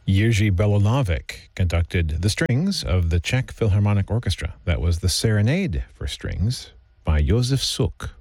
Jerzy Belonovic conducted the strings of the Czech Philharmonic Orchestra. That was the Serenade for Strings by Josef Suk.